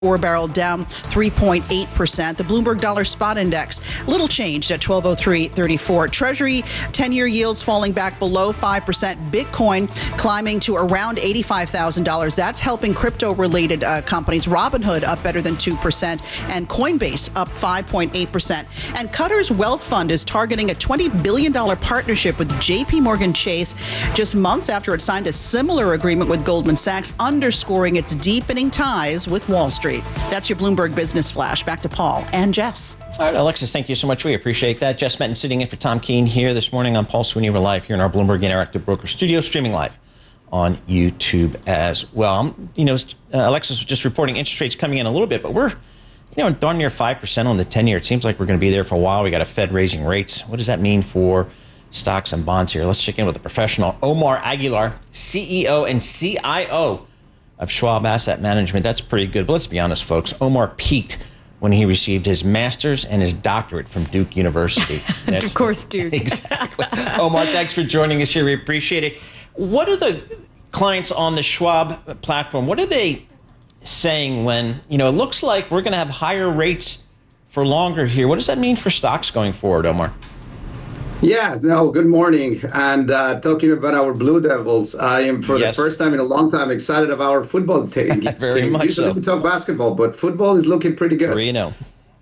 barrel down 3.8%. The Bloomberg Dollar Spot Index, little changed at 1203.34. Treasury 10-year yields falling back below 5%. Bitcoin climbing to around $85,000. That's helping crypto-related companies. Robinhood up better than 2%, and Coinbase up 5.8%. And Qatar's Wealth Fund is targeting a $20 billion partnership with J.P. Morgan Chase just months after it signed a similar agreement with Goldman Sachs, underscoring its deepening ties with Wall Street. That's your Bloomberg Business Flash. Back to Paul and Jess. All right, Alexis, thank you so much. We appreciate that. Jess Metten sitting in for Tom Keene here this morning on Paul Sweeney. We're live here in our Bloomberg Interactive Broker studio, streaming live on YouTube as well. Alexis was just reporting interest rates coming in a little bit, but we're, darn near 5% on the 10-year. It seems like we're going to be there for a while. We got a Fed raising rates. What does that mean for stocks and bonds here? Let's check in with the professional, Omar Aguilar, CEO and CIO of Schwab Asset Management. That's pretty good. But let's be honest, folks. Omar peaked when he received his master's and his doctorate from Duke University. Of course, Duke. Exactly. Omar, thanks for joining us here. We appreciate it. What are the clients on the Schwab platform, what are they saying when, it looks like we're going to have higher rates for longer here? What does that mean for stocks going forward, Omar? Yeah, no, good morning. And talking about our Blue Devils, I am for the first time in a long time excited about our football team. Very much Usually we talk basketball, but football is looking pretty good. 3-0.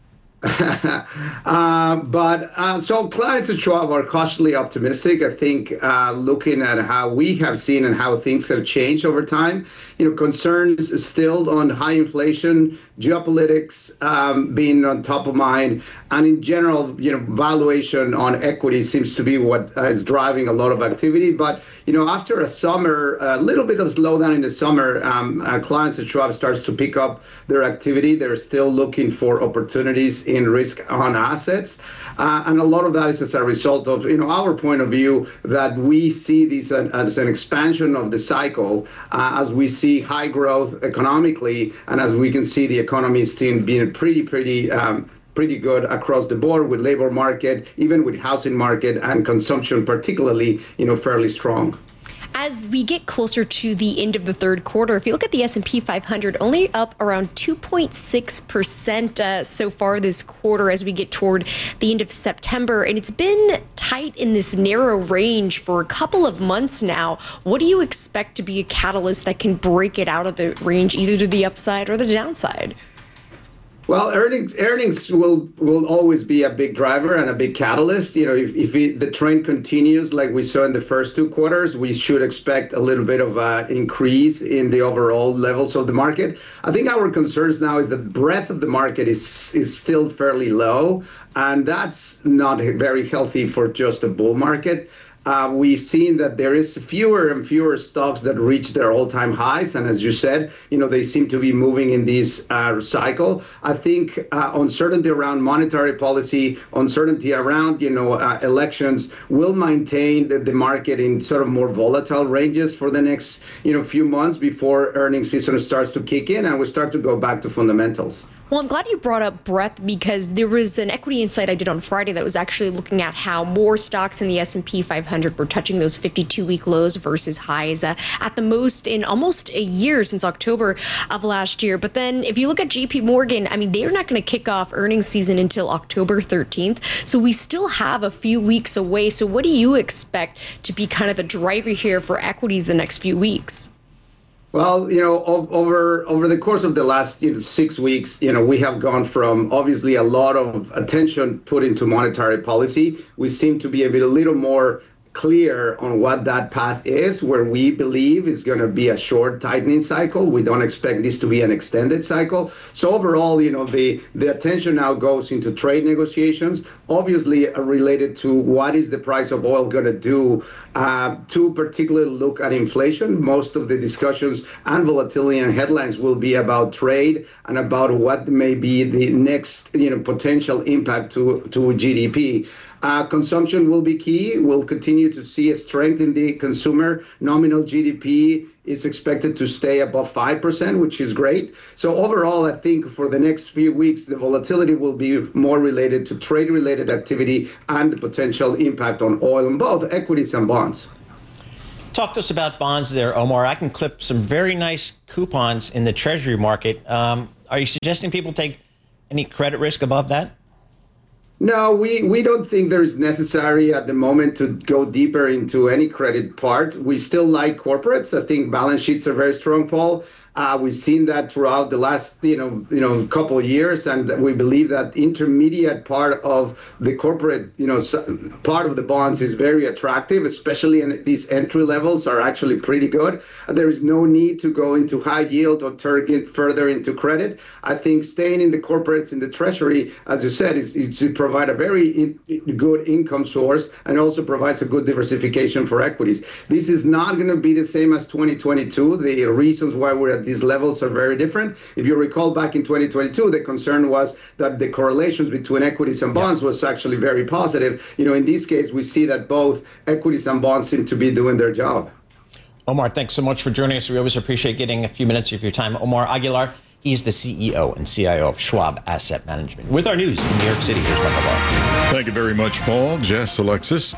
So clients at Schwab are cautiously optimistic. I think looking at how we have seen and how things have changed over time, concerns still on high inflation, geopolitics being on top of mind, and in general, valuation on equity seems to be what is driving a lot of activity. But after a summer, a little bit of slowdown in the summer, clients at Schwab starts to pick up their activity. They're still looking for opportunities in risk on assets. And a lot of that is as a result of, our point of view that we see this as an expansion of the cycle as we see high growth economically, and as we can see the economy still being pretty good across the board with labor market, even with housing market and consumption particularly, fairly strong. As we get closer to the end of the third quarter, if you look at the S&P 500, only up around 2.6% so far this quarter as we get toward the end of September. And it's been tight in this narrow range for a couple of months now. What do you expect to be a catalyst that can break it out of the range, either to the upside or the downside? Well, earnings will always be a big driver and a big catalyst. If the trend continues like we saw in the first two quarters, we should expect a little bit of an increase in the overall levels of the market. I think our concerns now is that breadth of the market is still fairly low, and that's not very healthy for just a bull market. We've seen that there is fewer and fewer stocks that reach their all-time highs. And as you said, they seem to be moving in this cycle. I think uncertainty around monetary policy, uncertainty around, elections will maintain the market in sort of more volatile ranges for the next, few months before earnings season starts to kick in and we start to go back to fundamentals. Well, I'm glad you brought up breadth because there was an equity insight I did on Friday that was actually looking at how more stocks in the S&P 500 were touching those 52-week lows versus highs at the most in almost a year since October of last year. But then if you look at JP Morgan, they're not going to kick off earnings season until October 13th. So we still have a few weeks away. So what do you expect to be kind of the driver here for equities the next few weeks? Well, over the course of the last 6 weeks, we have gone from obviously a lot of attention put into monetary policy. We seem to be a little more clear on what that path is, where we believe is going to be a short tightening cycle. We don't expect this to be an extended cycle. So overall, the attention now goes into trade negotiations, obviously related to what is the price of oil going to do, to particularly look at inflation. Most of the discussions and volatility and headlines will be about trade and about what may be the next, potential impact to GDP. Consumption will be key. We'll continue to see a strength in the consumer. Nominal GDP is expected to stay above 5%, which is great. So overall, I think for the next few weeks, the volatility will be more related to trade-related activity and the potential impact on oil in both equities and bonds. Talk to us about bonds there, Omar. I can clip some very nice coupons in the Treasury market. Are you suggesting people take any credit risk above that? No, we don't think there is necessary at the moment to go deeper into any credit part. We still like corporates. I think balance sheets are very strong, Paul. We've seen that throughout the last, couple of years, and we believe that intermediate part of the corporate, part of the bonds is very attractive, especially in these entry levels are actually pretty good. There is no need to go into high yield or turn further into credit. I think staying in the corporates in the treasury, as you said, is to provide a very good income source and also provides a good diversification for equities. This is not going to be the same as 2022. The reasons why we're at these levels are very different. If you recall back in 2022, the concern was that the correlations between equities and bonds was actually very positive. In this case, we see that both equities and bonds seem to be doing their job. Omar, thanks so much for joining us. We always appreciate getting a few minutes of your time. Omar Aguilar, he's the CEO and CIO of Schwab Asset Management. With our news in New York City, here's Michael Barr. Thank you very much, Paul. Jess, Alexis.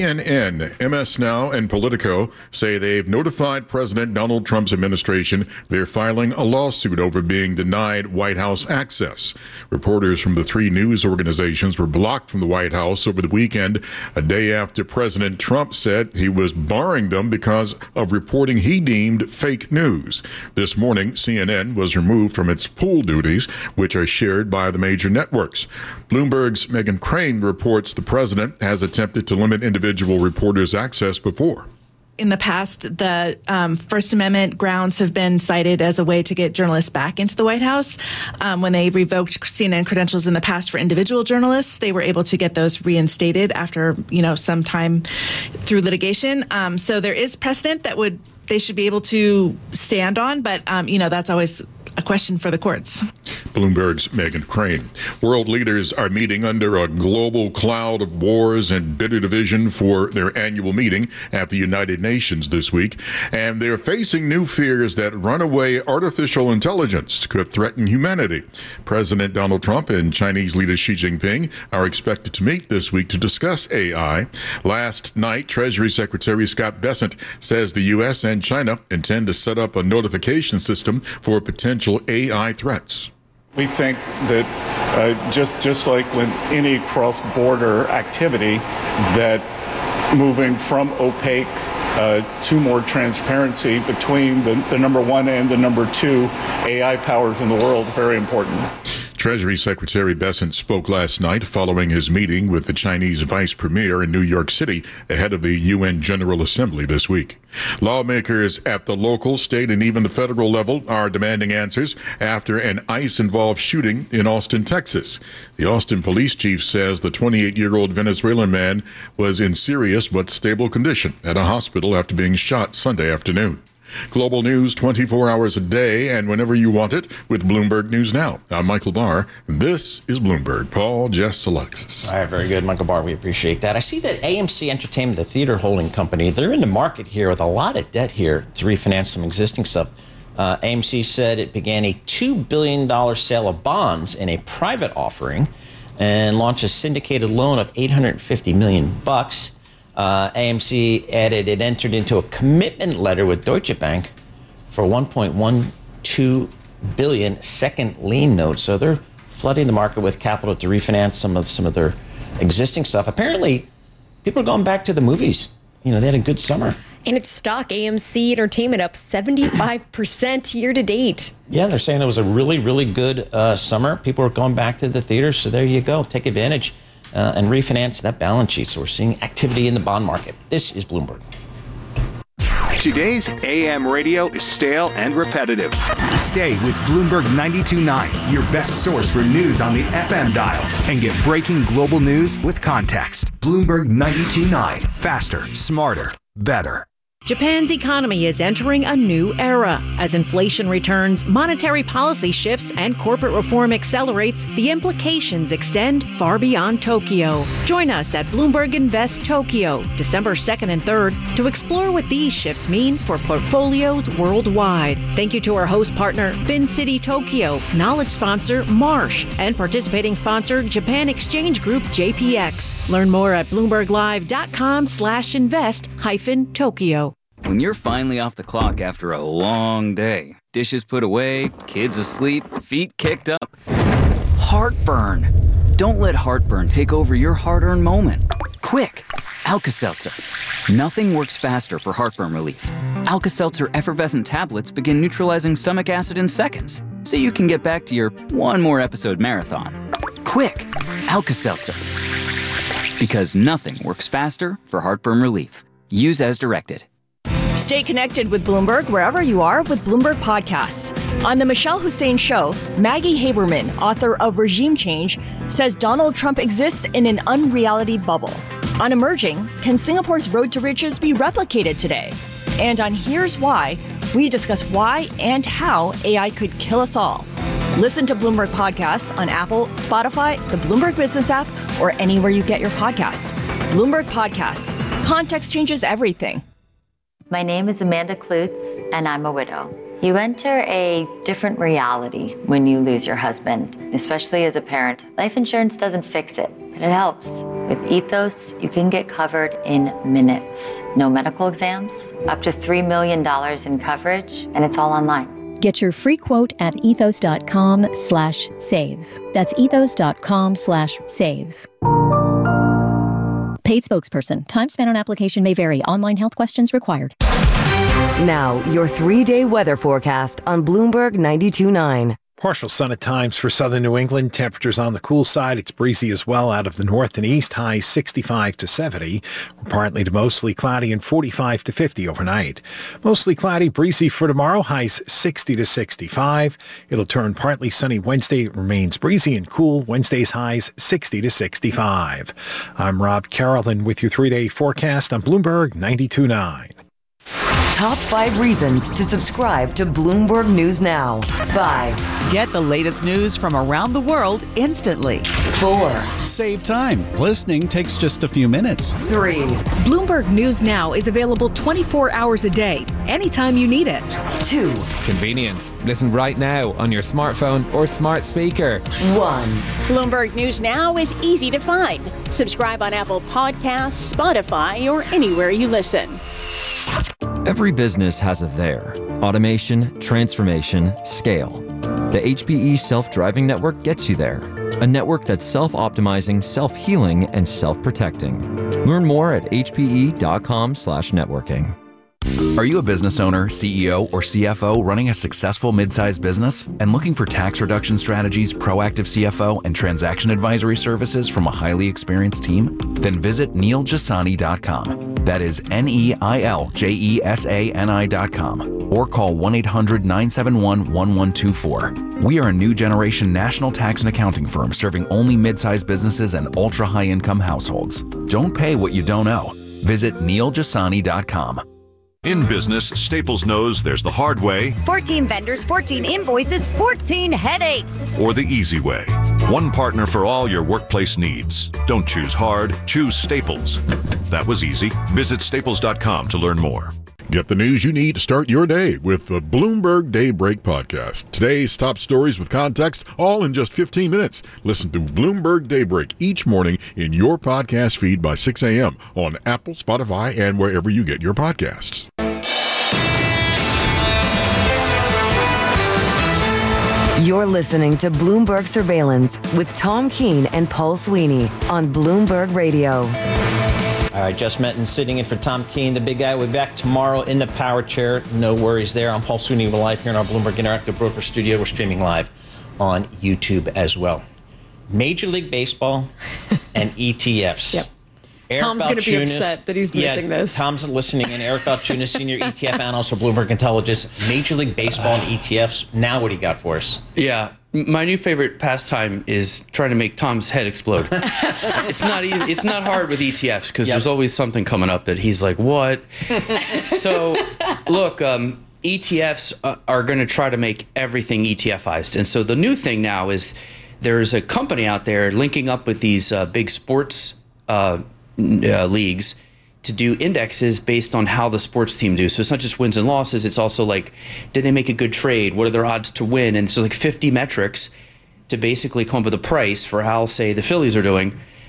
CNN, MS Now, and Politico say they've notified President Donald Trump's administration they're filing a lawsuit over being denied White House access. Reporters from the three news organizations were blocked from the White House over the weekend, a day after President Trump said he was barring them because of reporting he deemed fake news. This morning, CNN was removed from its pool duties, which are shared by the major networks. Bloomberg's Megyn Crane reports the president has attempted to limit individual reporters' access before. In the past, the First Amendment grounds have been cited as a way to get journalists back into the White House. When they revoked CNN credentials in the past for individual journalists, they were able to get those reinstated after, some time through litigation. So there is precedent that they should be able to stand on, but, that's always a question for the courts. Bloomberg's Megyn Crane. World leaders are meeting under a global cloud of wars and bitter division for their annual meeting at the United Nations this week, and they're facing new fears that runaway artificial intelligence could threaten humanity. President Donald Trump and Chinese leader Xi Jinping are expected to meet this week to discuss AI. Last night, Treasury Secretary Scott Bessent says the U.S. and China intend to set up a notification system for potential AI threats. We think that just like with any cross-border activity, that moving from opaque to more transparency between the number one and the number two AI powers in the world, very important. Treasury Secretary Bessent spoke last night following his meeting with the Chinese vice premier in New York City ahead of the UN General Assembly this week. Lawmakers at the local, state, and even the federal level are demanding answers after an ICE-involved shooting in Austin, Texas. The Austin police chief says the 28-year-old Venezuelan man was in serious but stable condition at a hospital after being shot Sunday afternoon. Global news 24 hours a day and whenever you want it with Bloomberg News Now. I'm Michael Barr. This is Bloomberg. Paul, Jess, Alexis. All right, very good, Michael Barr. We appreciate that. I see that AMC Entertainment, the theater holding company, they're in the market here with a lot of debt here to refinance some existing stuff. AMC said it began a $2 billion sale of bonds in a private offering and launched a syndicated loan of $850 million. AMC added it entered into a commitment letter with Deutsche Bank for $1.12 billion second lien notes. So they're flooding the market with capital to refinance some of their existing stuff. Apparently, people are going back to the movies. They had a good summer. And its stock, AMC Entertainment, up 75% year to date. Yeah, they're saying it was a really, really good summer. People are going back to the theaters. So there you go. Take advantage. And refinance that balance sheet. So we're seeing activity in the bond market. This is Bloomberg. Today's AM radio is stale and repetitive. Stay with Bloomberg 92.9, your best source for news on the FM dial, and get breaking global news with context. Bloomberg 92.9, faster, smarter, better. Japan's economy is entering a new era. As inflation returns, monetary policy shifts, and corporate reform accelerates, the implications extend far beyond Tokyo. Join us at Bloomberg Invest Tokyo, December 2nd and 3rd, to explore what these shifts mean for portfolios worldwide. Thank you to our host partner, FinCity Tokyo, knowledge sponsor, Marsh, and participating sponsor, Japan Exchange Group, JPX. Learn more at BloombergLive.com/invest-Tokyo. When you're finally off the clock after a long day, dishes put away, kids asleep, feet kicked up. Heartburn. Don't let heartburn take over your hard-earned moment. Quick, Alka-Seltzer. Nothing works faster for heartburn relief. Alka-Seltzer effervescent tablets begin neutralizing stomach acid in seconds, so you can get back to your one more episode marathon. Quick, Alka-Seltzer. Because nothing works faster for heartburn relief. Use as directed. Stay connected with Bloomberg wherever you are with Bloomberg Podcasts. On The Michelle Hussein Show, Maggie Haberman, author of Regime Change, says Donald Trump exists in an unreality bubble. On Emerging, can Singapore's road to riches be replicated today? And on Here's Why, we discuss why and how AI could kill us all. Listen to Bloomberg Podcasts on Apple, Spotify, the Bloomberg Business app, or anywhere you get your podcasts. Bloomberg Podcasts. Context changes everything. My name is Amanda Klutz, and I'm a widow. You enter a different reality when you lose your husband, especially as a parent. Life insurance doesn't fix it, but it helps. With Ethos, you can get covered in minutes. No medical exams, up to $3 million in coverage, and it's all online. Get your free quote at ethos.com/save. That's ethos.com/save. Paid spokesperson. Time spent on application may vary. Online health questions required. Now, your 3-day weather forecast on Bloomberg 92.9. Partial sun at times for southern New England. Temperatures on the cool side. It's breezy as well out of the north and east. Highs 65 to 70. Partly to mostly cloudy and 45 to 50 overnight. Mostly cloudy, breezy for tomorrow. Highs 60 to 65. It'll turn partly sunny Wednesday. It remains breezy and cool. Wednesday's highs 60 to 65. I'm Rob Carrollton with your 3-day forecast on Bloomberg 92.9. Top 5 reasons to subscribe to Bloomberg News Now. 5. Get the latest news from around the world instantly. 4. Save time. Listening takes just a few minutes. 3. Bloomberg News Now is available 24 hours a day, anytime you need it. 2. Convenience. Listen right now on your smartphone or smart speaker. 1. Bloomberg News Now is easy to find. Subscribe on Apple Podcasts, Spotify, or anywhere you listen. Every business has a there. Automation, transformation, scale. The HPE Self-Driving Network gets you there. A network that's self-optimizing, self-healing, and self-protecting. Learn more at hpe.com/networking. Are you a business owner, CEO, or CFO running a successful mid-sized business and looking for tax reduction strategies, proactive CFO, and transaction advisory services from a highly experienced team? Then visit NeilJasani.com. That is NeilJesani.com. Or call 1-800-971-1124. We are a new generation national tax and accounting firm serving only mid-sized businesses and ultra-high income households. Don't pay what you don't owe. Visit NeilJasani.com. In business, Staples knows there's the hard way, 14 vendors, 14 invoices, 14 headaches. or the easy way. One partner for all your workplace needs. Don't choose hard, choose Staples. That was easy. Visit staples.com to learn more. Get the news you need to start your day with the Bloomberg Daybreak Podcast. Today's top stories with context, all in just 15 minutes. Listen to Bloomberg Daybreak each morning in your podcast feed by 6 a.m. on Apple, Spotify, and wherever you get your podcasts. You're listening to Bloomberg Surveillance with Tom Keene and Paul Sweeney on Bloomberg Radio. All right, Jess Menton sitting in for Tom Keene, the big guy. We'll be back tomorrow in the power chair. No worries there. I'm Paul Sweeney. We're live here in our Bloomberg Interactive Broker Studio. We're streaming live on YouTube as well. Major League Baseball and ETFs. Yep. Eric Tom's going to be upset that he's missing this. Tom's listening in. Eric Balchunas, senior ETF analyst for Bloomberg Intelligence. Major League Baseball and ETFs. Now what do you got for us? Yeah. My new favorite pastime is trying to make Tom's head explode. It's not easy. It's not hard with ETFs because there's always something coming up that he's like, what? So, look, ETFs are going to try to make everything ETFized. And so the new thing now is there's a company out there linking up with these big sports leagues to do indexes based on how the sports team do. So it's not just wins and losses. It's also like, did they make a good trade? What are their odds to win? And so like 50 metrics to basically come up with a price for how, say, the Phillies are doing.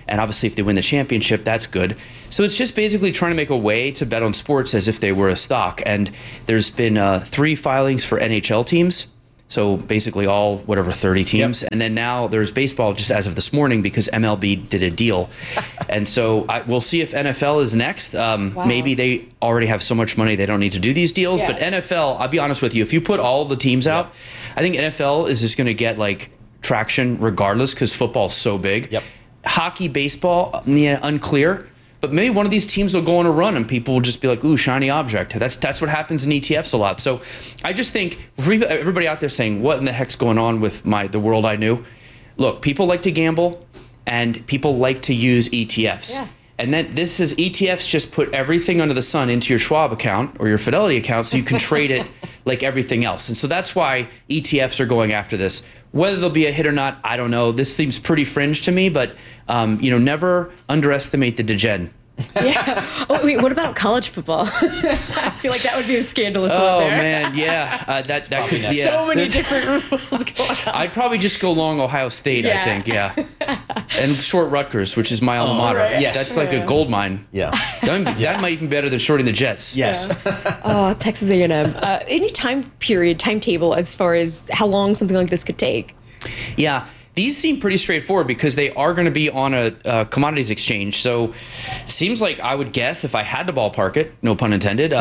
And obviously, if they win the championship, that's good. So it's just basically trying to make a way to bet on sports as if they were a stock. And there's been 3 filings for NHL teams. So basically all, 30 teams. Yep. And then now there's baseball just as of this morning because MLB did a deal. And so we'll see if NFL is next. Wow. Maybe they already have so much money they don't need to do these deals. Yeah. But NFL, I'll be honest with you, if you put all the teams out, I think NFL is just going to get like traction regardless because football's so big. Yep. Hockey, baseball, unclear. But maybe one of these teams will go on a run and people will just be like, ooh, shiny object. That's what happens in ETFs a lot. So I just think for everybody out there saying, what in the heck's going on with the world I knew? Look, people like to gamble and people like to use ETFs. Yeah. And then this is ETFs just put everything under the sun into your Schwab account or your Fidelity account so you can trade it like everything else. And so that's why ETFs are going after this. Whether there'll be a hit or not, I don't know. This seems pretty fringe to me, but never underestimate the degen. Yeah. Oh, wait, what about college football? I feel like that would be a scandalous one there. Oh, man, yeah. That could be. So many different rules going on. I'd probably just go long Ohio State, I think, yeah. And short Rutgers, which is my alma mater. Right. Yes. That's like a gold mine. Yeah. That might even be better than shorting the Jets. Yes. Oh, Texas A&M. Any timetable as far as how long something like this could take? Yeah. These seem pretty straightforward because they are going to be on a commodities exchange. So seems like I would guess if I had to ballpark it, no pun intended,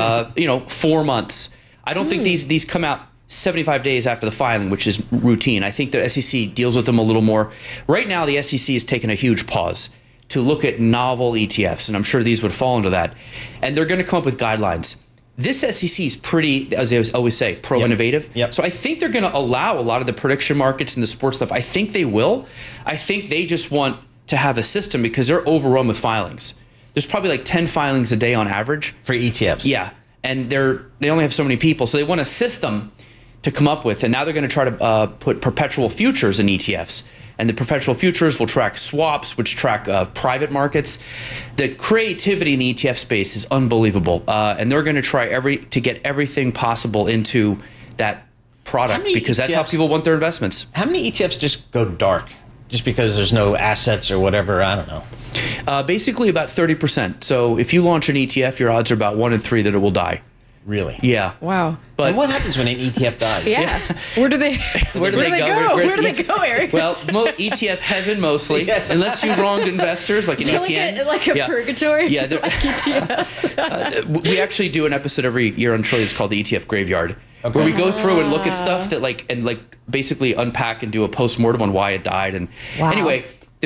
4 months. I don't think these come out 75 days after the filing, which is routine. I think the SEC deals with them a little more. Right now, the SEC has taken a huge pause to look at novel ETFs, and I'm sure these would fall into that. And they're going to come up with guidelines. This SEC is pretty, as I always say, pro-innovative. Yep. So I think they're going to allow a lot of the prediction markets and the sports stuff. I think they will. I think they just want to have a system because they're overrun with filings. There's probably like 10 filings a day on average. For ETFs. Yeah. And they only have so many people. So they want a system to come up with. And now they're going to try to put perpetual futures in ETFs. And the perpetual futures will track swaps, which track private markets. The creativity in the ETF space is unbelievable. And they're going to try to get everything possible into that product because that's how people want their investments. How many ETFs just go dark just because there's no assets or whatever? I don't know. Basically about 30%. So if you launch an ETF, your odds are about 1 in 3 that it will die. Really? Yeah. Wow. But what happens when an ETF dies? Yeah. Where do they go? Where do they go, Eric? Well, ETF heaven mostly, yes. Unless you wronged investors like an ETN. Like a purgatory? Yeah. Like ETFs. We actually do an episode every year on Trillions called the ETF Graveyard, where we go through and look at stuff that basically unpack and do a postmortem on why it died. And anyway,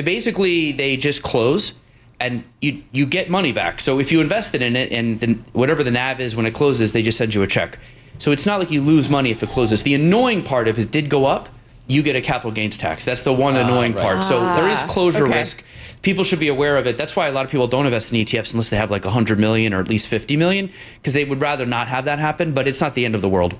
they just close. And you get money back. So if you invested in it and then whatever the NAV is when it closes, they just send you a check. So it's not like you lose money if it closes. The annoying part if it did go up, you get a capital gains tax. That's the one annoying part. So there is closure risk. People should be aware of it. That's why a lot of people don't invest in ETFs unless they have like 100 million or at least 50 million because they would rather not have that happen. But it's not the end of the world.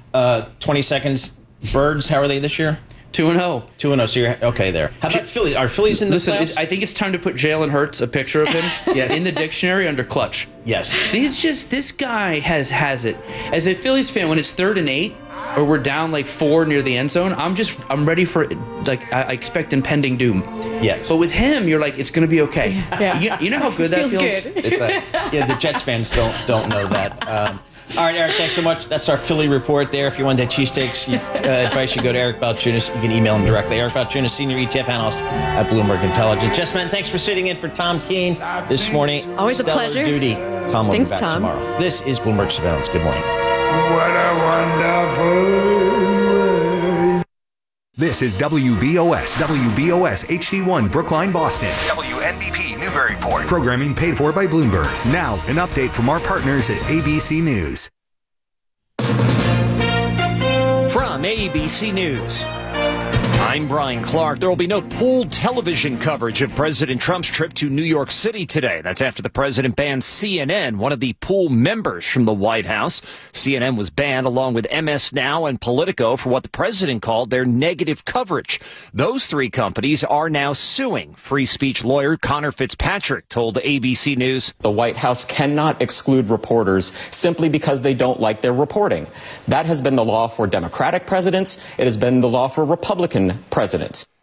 20 seconds. Birds, how are they this year? 2-0. 2-0, so you're okay there. How about Phillies? Are Phillies in the playoffs? I think it's time to put Jalen Hurts, a picture of him, in the dictionary under clutch. Yes. This guy has it. As a Phillies fan, when it's 3rd and 8, or we're down like 4 near the end zone, I'm ready for I expect impending doom. Yes. But with him, you're like, it's going to be okay. Yeah. You know how good that feels? Good. It does. Yeah, the Jets fans don't know that. All right, Eric, thanks so much. That's our Philly report there. If you want that cheesesteaks advice, you go to Eric Balchunas. You can email him directly. Eric Balchunas, Senior ETF Analyst at Bloomberg Intelligence. Jess Menton, thanks for sitting in for Tom Keene this morning. Always a pleasure. Duty. Tom will Thanks, be back Tom. tomorrow. This is Bloomberg Surveillance. Good morning. What a wonderful. This is WBOS HD1 Brookline, Boston. WNBP Newburyport. Programming paid for by Bloomberg. Now, an update from our partners at ABC News. From ABC News, I'm Brian Clark. There will be no pooled television coverage of President Trump's trip to New York City today. That's after the president banned CNN, one of the pool members, from the White House. CNN was banned along with MS Now and Politico for what the president called their negative coverage. Those 3 companies are now suing. Free speech lawyer Connor Fitzpatrick told ABC News, "The White House cannot exclude reporters simply because they don't like their reporting. That has been the law for Democratic presidents. It has been the law for Republican presidents."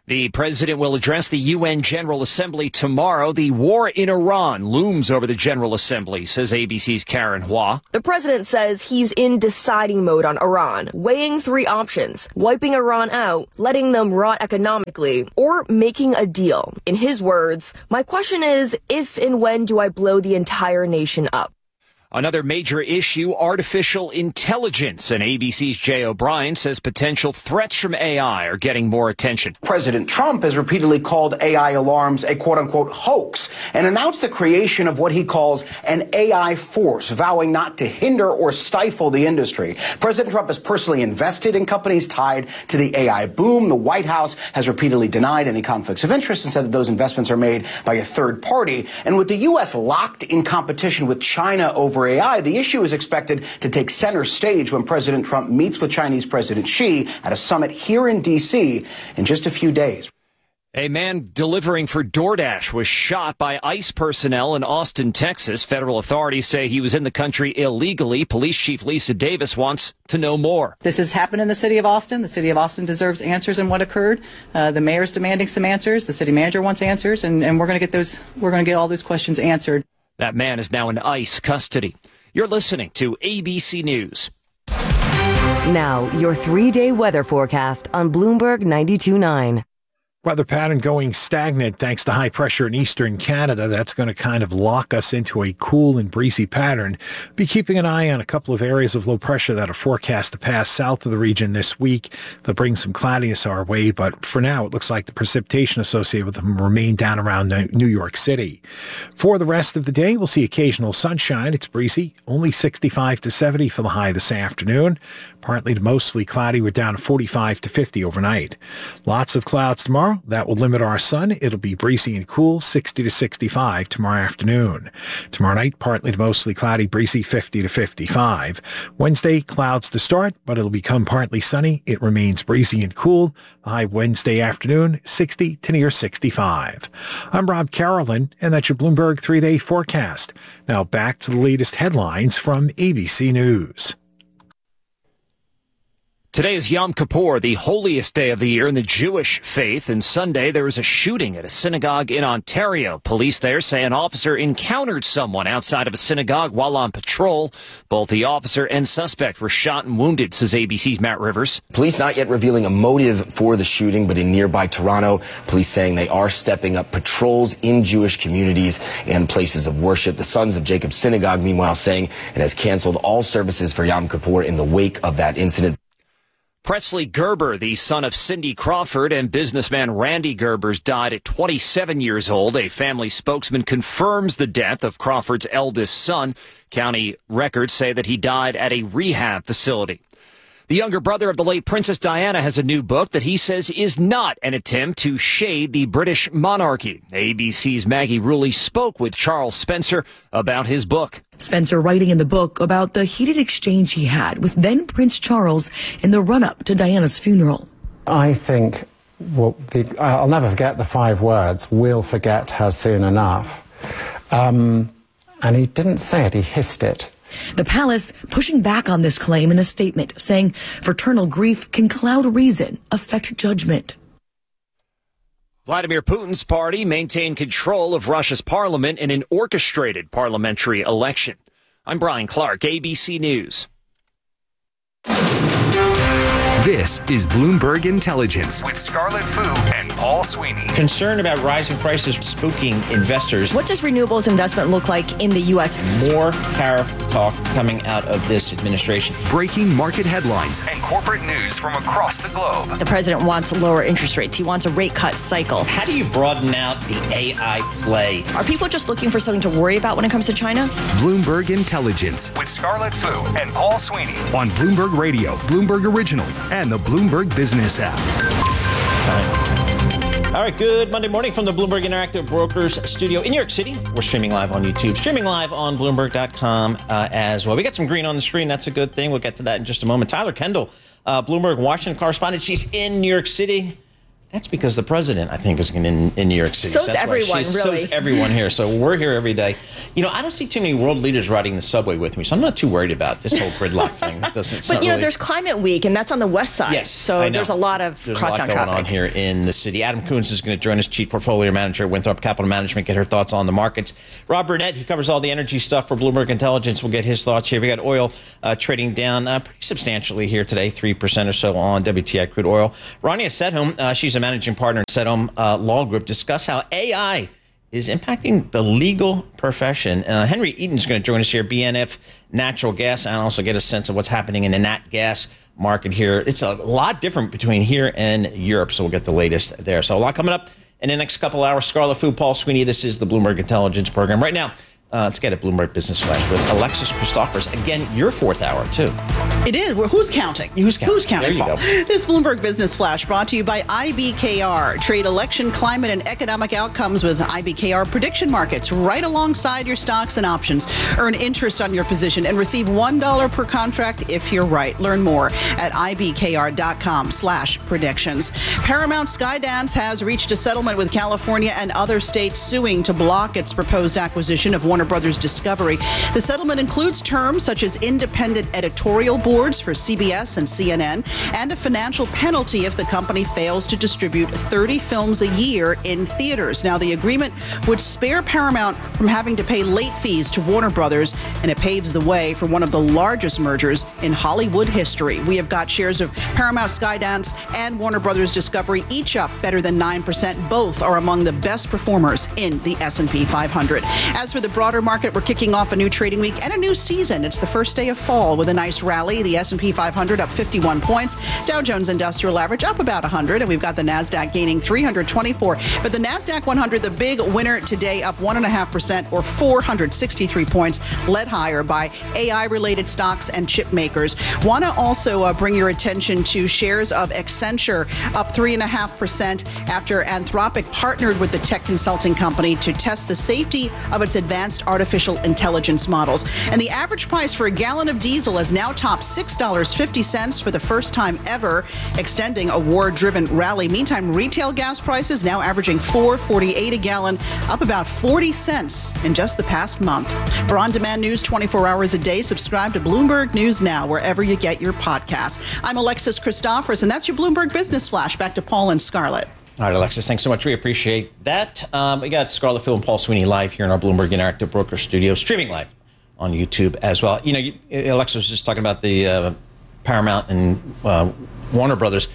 The president will address the UN General Assembly tomorrow. The war in Iran looms over the General Assembly, says ABC's Karen Hua. The president says he's in deciding mode on Iran, weighing three options: wiping Iran out, letting them rot economically, or making a deal. In his words, "My question is, if and when do I blow the entire nation up?" Another major issue, artificial intelligence. And ABC's Jay O'Brien says potential threats from AI are getting more attention. President Trump has repeatedly called AI alarms a quote-unquote hoax and announced the creation of what he calls an AI force, vowing not to hinder or stifle the industry. President Trump has personally invested in companies tied to the AI boom. The White House has repeatedly denied any conflicts of interest and said that those investments are made by a third party. And with the U.S. locked in competition with China over AI, the issue is expected to take center stage when President Trump meets with Chinese President Xi at a summit here in D.C. in just a few days. A man delivering for DoorDash was shot by ICE personnel in Austin, Texas. Federal authorities say he was in the country illegally. Police Chief Lisa Davis wants to know more. This has happened in the city of Austin. The city of Austin deserves answers in what occurred. The mayor's demanding some answers. The city manager wants answers, and we're going to get those. We're going to get all those questions answered. That man is now in ICE custody. You're listening to ABC News. Now, your 3-day weather forecast on Bloomberg 92.9. Weather pattern going stagnant thanks to high pressure in eastern Canada. That's going to kind of lock us into a cool and breezy pattern. Be keeping an eye on a couple of areas of low pressure that are forecast to pass south of the region this week. They'll bring some cloudiness our way, but for now it looks like the precipitation associated with them will remain down around New York City. For the rest of the day, we'll see occasional sunshine. It's breezy, only 65 to 70 for the high this afternoon. Partly to mostly cloudy. We're down to 45 to 50 overnight. Lots of clouds tomorrow. That will limit our sun. It'll be breezy and cool, 60 to 65 tomorrow afternoon. Tomorrow night, partly to mostly cloudy, breezy, 50 to 55. Wednesday, clouds to start, but it'll become partly sunny. It remains breezy and cool. The high Wednesday afternoon, 60 to near 65. I'm Rob Carolyn, and that's your Bloomberg 3-day forecast. Now back to the latest headlines from ABC News. Today is Yom Kippur, the holiest day of the year in the Jewish faith. And Sunday, there was a shooting at a synagogue in Ontario. Police there say an officer encountered someone outside of a synagogue while on patrol. Both the officer and suspect were shot and wounded, says ABC's Matt Rivers. Police not yet revealing a motive for the shooting, but in nearby Toronto, police saying they are stepping up patrols in Jewish communities and places of worship. The Sons of Jacob Synagogue, meanwhile, saying it has canceled all services for Yom Kippur in the wake of that incident. Presley Gerber, the son of Cindy Crawford, and businessman Randy Gerbers died at 27 years old. A family spokesman confirms the death of Crawford's eldest son. County records say that he died at a rehab facility. The younger brother of the late Princess Diana has a new book that he says is not an attempt to shade the British monarchy. ABC's Maggie Rulli spoke with Charles Spencer about his book. Spencer writing in the book about the heated exchange he had with then Prince Charles in the run-up to Diana's funeral. I think I'll never forget the 5 words, "We'll forget her soon enough." And he didn't say it, he hissed it. The palace pushing back on this claim in a statement, saying fraternal grief can cloud reason, affect judgment. Vladimir Putin's party maintained control of Russia's parliament in an orchestrated parliamentary election. I'm Brian Clark, ABC News. This is Bloomberg Intelligence with Scarlett Fu and Paul Sweeney. Concern about rising prices spooking investors. What does renewables investment look like in the U.S.? More tariff talk coming out of this administration. Breaking market headlines and corporate news from across the globe. The president wants lower interest rates. He wants a rate cut cycle. How do you broaden out the AI play? Are people just looking for something to worry about when it comes to China? Bloomberg Intelligence with Scarlett Fu and Paul Sweeney on Bloomberg Radio, Bloomberg Originals, and the Bloomberg Business app. All right, good Monday morning from the Bloomberg Interactive Brokers studio in New York City. We're streaming live on YouTube, streaming live on Bloomberg.com as well. We got some green on the screen. That's a good thing. We'll get to that in just a moment. Tyler Kendall, Bloomberg Washington correspondent. She's in New York City. That's because the president, I think, is in New York City. So's That's everyone, really. So's everyone here. So we're here every day. I don't see too many world leaders riding the subway with me, so I'm not too worried about this whole gridlock thing. But there's Climate Week, and that's on the west side. Yes, so there's a lot of crosstown traffic going on here in the city. Adam Coons is going to join us, Chief Portfolio Manager at Winthrop Capital Management, get her thoughts on the markets. Rob Burnett, he covers all the energy stuff for Bloomberg Intelligence. We'll get his thoughts here. We got oil trading down pretty substantially here today, 3% or so on WTI crude oil. Rania Sedholm, she's a managing partner at Sedholm Law Group, discuss how AI is impacting the legal profession. Henry Eaton's going to join us here, BNF Natural Gas, and also get a sense of what's happening in the nat gas market here. It's a lot different between here and Europe, so we'll get the latest there. So a lot coming up in the next couple hours. Scarlet Fu, Paul Sweeney. This is the Bloomberg Intelligence Program. Right now, let's get a Bloomberg Business Flash with Alexis Christophers. Again, your fourth hour, too. It is. Who's counting? Who's counting? Who's counting, There you Paul? go. This Bloomberg Business Flash brought to you by IBKR. Trade election, climate, and economic outcomes with IBKR prediction markets right alongside your stocks and options. Earn interest on your position and receive $1 per contract if you're right. Learn more at ibkr.com/predictions. Paramount Skydance has reached a settlement with California and other states suing to block its proposed acquisition of Warner Brothers Discovery. The settlement includes terms such as independent editorial boards for CBS and CNN and a financial penalty if the company fails to distribute 30 films a year in theaters. Now, the agreement would spare Paramount from having to pay late fees to Warner Brothers, and it paves the way for one of the largest mergers in Hollywood history. We have got shares of Paramount Skydance and Warner Brothers Discovery each up better than 9%. Both are among the best performers in the S&P 500. As for the broader market, we're kicking off a new trading week and a new season. It's the first day of fall with a nice rally. The S&P 500 up 51 points. Dow Jones Industrial Average up about 100. And we've got the NASDAQ gaining 324. But the NASDAQ 100, the big winner today, up 1.5% or 463 points, led higher by AI-related stocks and chip makers. Want to also bring your attention to shares of Accenture, up 3.5% after Anthropic partnered with the tech consulting company to test the safety of its advanced artificial intelligence models. And the average price for a gallon of diesel has now topped $6.50 for the first time ever, extending a war-driven rally. Meantime, retail gas prices now averaging $4.48 a gallon, up about 40 cents in just the past month. For on-demand news 24 hours a day, subscribe to Bloomberg News Now, wherever you get your podcasts. I'm Alexis Christophers, and that's your Bloomberg Business Flash. Back to Paul and Scarlett. All right, Alexis, thanks so much. We appreciate that. We got Scarlet Fu and Paul Sweeney live here in our Bloomberg Interactive Broker studio, streaming live on YouTube as well. Alexis was just talking about the Paramount and Warner Brothers.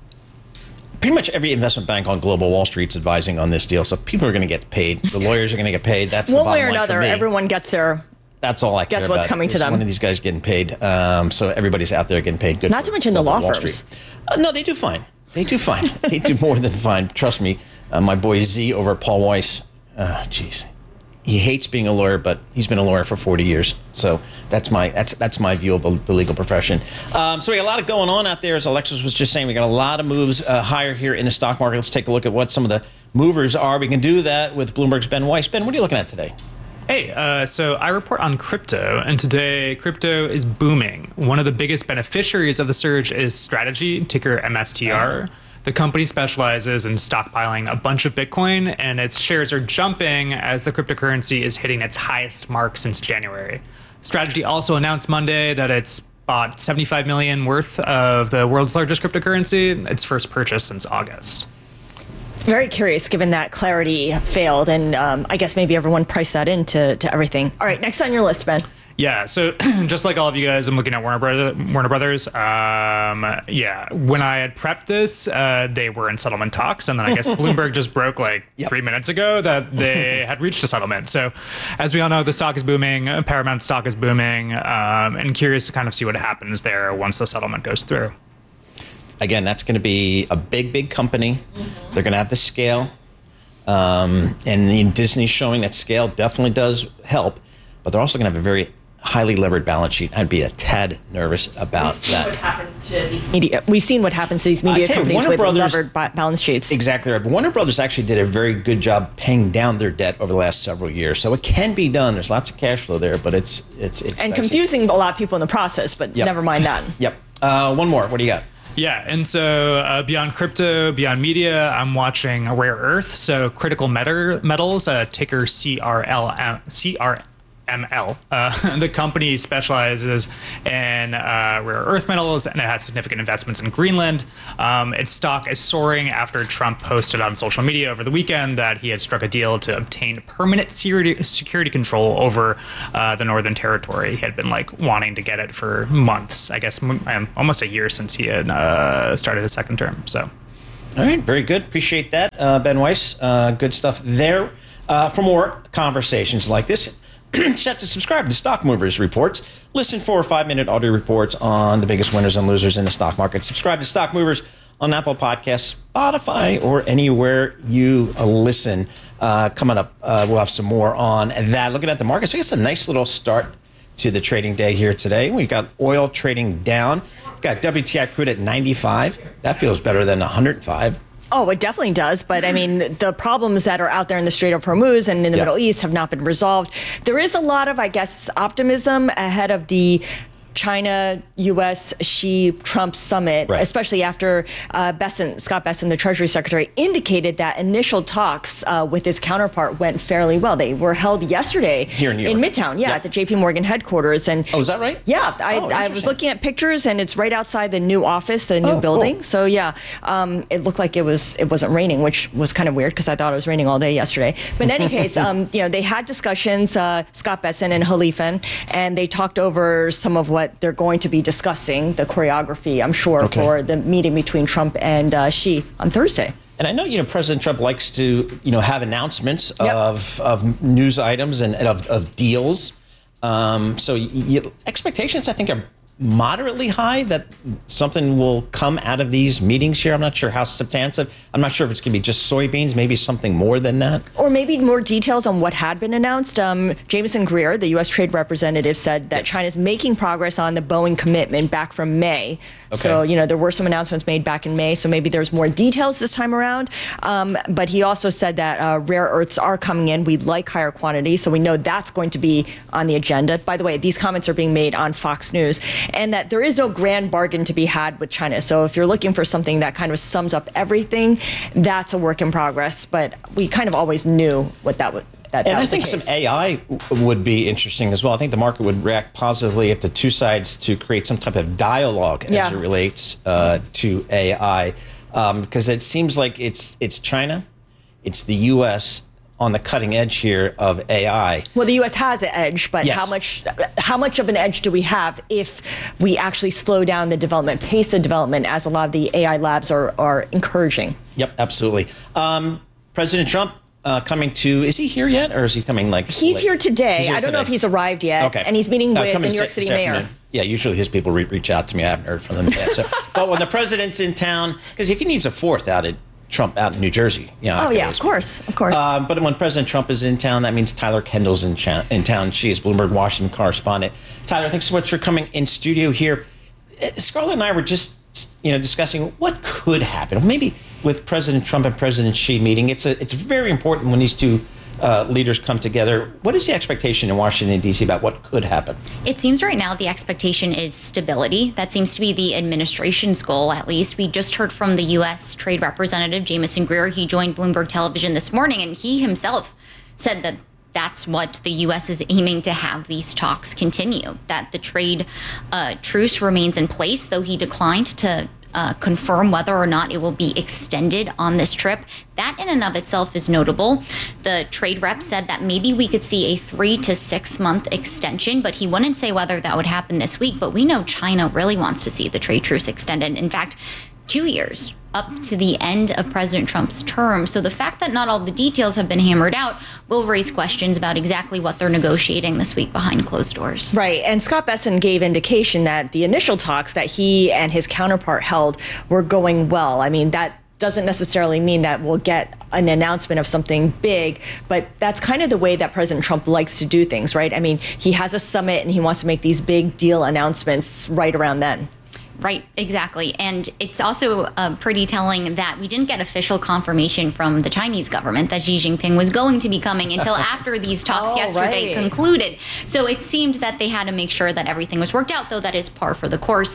Pretty much every investment bank on global Wall Street's advising on this deal, so people are going to get paid. The lawyers are going to get paid. That's one the bottom way or line another. for me. Everyone gets their. That's all I care Gets what's about, coming to is them. One of these guys getting paid. So everybody's out there getting paid. Good. Not to mention the law firms. No, they do fine. They do fine. They do more than fine. Trust me. My boy Z over at Paul Weiss. Geez. He hates being a lawyer, but he's been a lawyer for 40 years. So that's my view of the legal profession. So we got a lot going on out there. As Alexis was just saying, we got a lot of moves higher here in the stock market. Let's take a look at what some of the movers are. We can do that with Bloomberg's Ben Weiss. Ben, what are you looking at today? Hey, so I report on crypto, and today crypto is booming. One of the biggest beneficiaries of the surge is Strategy, ticker MSTR. The company specializes in stockpiling a bunch of Bitcoin, and its shares are jumping as the cryptocurrency is hitting its highest mark since January. Strategy also announced Monday that it's bought $75 million worth of the world's largest cryptocurrency, its first purchase since August. Very curious, given that Clarity failed, and I guess maybe everyone priced that into everything. All right, next on your list, Ben. Yeah, so just like all of you guys, I'm looking at Warner Brothers. Yeah, when I had prepped this, they were in settlement talks, and then I guess Bloomberg just broke 3 minutes ago that they had reached a settlement. So as we all know, the stock is booming, Paramount stock is booming, and curious to kind of see what happens there once the settlement goes through. Again, that's going to be a big company. They're going to have the scale. And Disney's showing that scale definitely does help, but they're also going to have a very highly levered balance sheet. I'd be a tad nervous about that. What happens to these media? We've seen what happens to these media companies with levered balance sheets. Exactly right. But Warner Brothers actually did a very good job paying down their debt over the last several years. So it can be done. There's lots of cash flow there, but it's and confusing a lot of people in the process, but never mind that. Yep. One more. What do you got? Yeah, and so beyond crypto, beyond media, I'm watching Rare Earth, so critical metals, ticker CRML. The company specializes in rare earth metals, and it has significant investments in Greenland. Its stock is soaring after Trump posted on social media over the weekend that he had struck a deal to obtain permanent security control over the Northern Territory. He had been wanting to get it for months, I guess almost a year since he had started his second term. So, all right, very good. Appreciate that, Ben Weiss. Good stuff there. For more conversations like this, just have to subscribe to Stock Movers Reports. Listen for 5-minute audio reports on the biggest winners and losers in the stock market. Subscribe to Stock Movers on Apple Podcasts, Spotify, or anywhere you listen. Coming up, we'll have some more on that. Looking at the markets, I guess a nice little start to the trading day here today. We've got oil trading down. We've got WTI crude at 95. That feels better than 105. Oh, it definitely does. But I mean, the problems that are out there in the Strait of Hormuz and in the Middle East have not been resolved. There is a lot of, I guess, optimism ahead of the China, U.S., Xi, Trump summit, especially after Scott Bessent, the Treasury Secretary, indicated that initial talks with his counterpart went fairly well. They were held yesterday here in New York, in Midtown, at the J.P. Morgan headquarters. And is that right? Yeah, I was looking at pictures, and it's right outside the new office, the new building. Cool. So it looked like it wasn't raining, which was kind of weird because I thought it was raining all day yesterday. But in any case, they had discussions, Scott Bessent and Khalifan, and they talked over some of what they're going to be discussing, the choreography, I'm sure, for the meeting between Trump and Xi on Thursday. And I know, President Trump likes to, have announcements of news items and of deals. So expectations, I think, are moderately high that something will come out of these meetings here. I'm not sure how substantive. I'm not sure if it's going to be just soybeans, maybe something more than that. Or maybe more details on what had been announced. Jamieson Greer, the U.S. trade representative, said that China's making progress on the Boeing commitment back from May. Okay. So, there were some announcements made back in May, so maybe there's more details this time around. But he also said that rare earths are coming in. We'd like higher quantities, so we know that's going to be on the agenda. By the way, these comments are being made on Fox News. And that there is no grand bargain to be had with China. So if you're looking for something that kind of sums up everything, that's a work in progress. But we kind of always knew what that would. And I think some AI would be interesting as well. I think the market would react positively if the two sides to create some type of dialogue as it relates to AI, because it seems like it's China, it's the U.S. on the cutting edge here of AI. Well, the U.S. has an edge, but how much of an edge do we have if we actually slow down the development, pace the development, as a lot of the AI labs are encouraging? Yep, absolutely. President Trump coming to, is he here yet, or is he coming He's here today. I don't know if he's arrived yet. Okay. And he's meeting with the New York City mayor. Yeah, usually his people reach out to me. I haven't heard from them yet. But when the president's in town, because if he needs a fourth Trump out in New Jersey. Of course. But when President Trump is in town, that means Tyler Kendall's in town. She is Bloomberg Washington correspondent. Tyler, thanks so much for coming in studio here. Scarlett and I were just discussing what could happen. Maybe with President Trump and President Xi meeting, it's very important when these two leaders come together. What is the expectation in Washington, D.C. about what could happen? It seems right now the expectation is stability. That seems to be the administration's goal, at least. We just heard from the U.S. Trade Representative, Jamieson Greer. He joined Bloomberg Television this morning, and he himself said that that's what the U.S. is aiming to have these talks continue, that the trade truce remains in place, though he declined to confirm whether or not it will be extended on this trip. That in and of itself is notable. The trade rep said that maybe we could see a 3 to 6 month extension, but he wouldn't say whether that would happen this week. But we know China really wants to see the trade truce extended. In fact, 2 years up to the end of President Trump's term. So the fact that not all the details have been hammered out will raise questions about exactly what they're negotiating this week behind closed doors. Right. And Scott Bessent gave indication that the initial talks that he and his counterpart held were going well. I mean, that doesn't necessarily mean that we'll get an announcement of something big, but that's kind of the way that President Trump likes to do things, right? I mean, he has a summit and he wants to make these big deal announcements right around then. Right, exactly. And it's also pretty telling that we didn't get official confirmation from the Chinese government that Xi Jinping was going to be coming until after these talks yesterday concluded. So it seemed that they had to make sure that everything was worked out, though that is par for the course.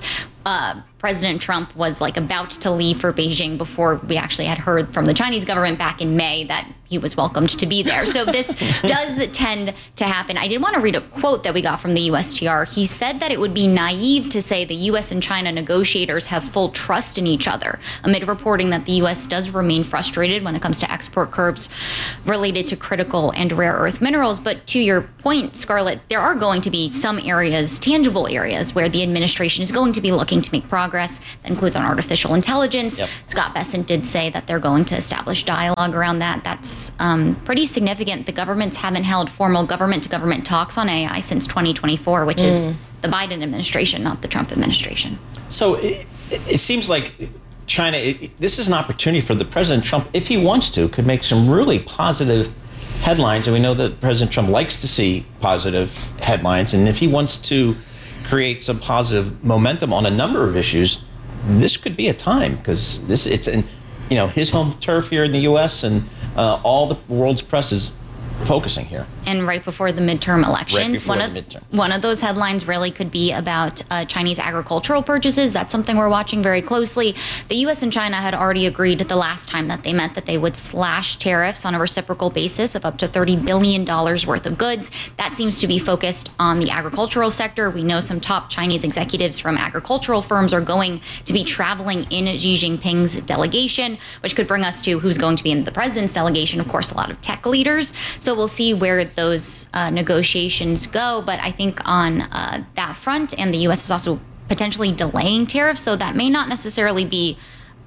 President Trump was like about to leave for Beijing before we actually had heard from the Chinese government back in May that he was welcomed to be there. So this does tend to happen. I did want to read a quote that we got from the USTR. He said that it would be naive to say the U.S. and China negotiators have full trust in each other, amid reporting that the U.S. does remain frustrated when it comes to export curbs related to critical and rare earth minerals. But to your point, Scarlett, there are going to be some areas, tangible areas, where the administration is going to be looking to make progress. That includes on artificial intelligence. Yep. Scott Bessent did say that they're going to establish dialogue around that. That's pretty significant. The governments haven't held formal government-to-government talks on AI since 2024, which is the Biden administration, not the Trump administration. So it seems like China, this is an opportunity for the President Trump, if he wants to, could make some really positive headlines. And we know that President Trump likes to see positive headlines. And if he wants to create some positive momentum on a number of issues, this could be a time, because it's in his home turf here in the U.S. and all the world's press is focusing here. And right before the midterm elections, one of those headlines really could be about Chinese agricultural purchases. That's something we're watching very closely. The U.S. and China had already agreed the last time that they met that they would slash tariffs on a reciprocal basis of up to $30 billion worth of goods. That seems to be focused on the agricultural sector. We know some top Chinese executives from agricultural firms are going to be traveling in Xi Jinping's delegation, which could bring us to who's going to be in the president's delegation. Of course, a lot of tech leaders. So we'll see where those negotiations go. But I think on that front, and the U.S. is also potentially delaying tariffs, so that may not necessarily be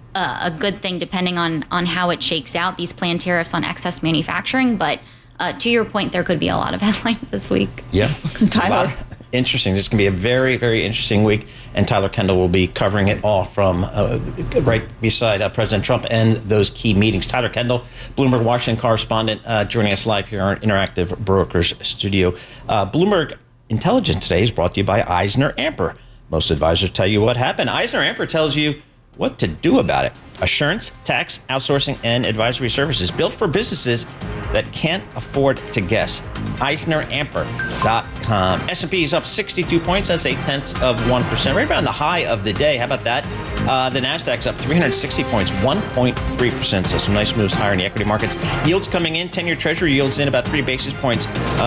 a good thing depending on how it shakes out, these planned tariffs on excess manufacturing. But to your point, there could be a lot of headlines this week. Yeah. Tyler. Interesting. This is going to be a very, very interesting week. And Tyler Kendall will be covering it all from right beside President Trump and those key meetings. Tyler Kendall, Bloomberg Washington correspondent, joining us live here in our Interactive Brokers studio. Bloomberg Intelligence today is brought to you by EisnerAmper. Most advisors tell you what happened. EisnerAmper tells you what to do about it. Assurance, tax, outsourcing, and advisory services built for businesses that can't afford to guess. EisnerAmper.com. S&P is up 62 points. That's 0.8%, right around the high of the day. How about that? The Nasdaq's up 360 points, 1.3%. So some nice moves higher in the equity markets. Yields coming in. 10-year Treasury yields in about 3 basis points,